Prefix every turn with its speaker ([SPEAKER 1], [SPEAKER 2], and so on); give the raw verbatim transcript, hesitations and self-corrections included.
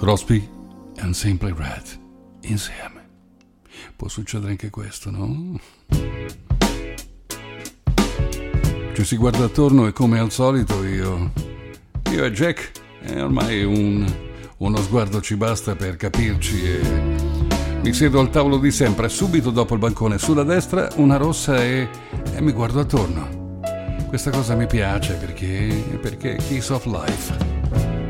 [SPEAKER 1] Crosby and Simply Red insieme. Può succedere anche questo, no? Ci si guarda attorno e come al solito io io e Jack eh, ormai un, uno sguardo ci basta per capirci e mi siedo al tavolo di sempre, subito dopo il bancone sulla destra una rossa e, e mi guardo attorno. Questa cosa mi piace perché perché Kiss of Life.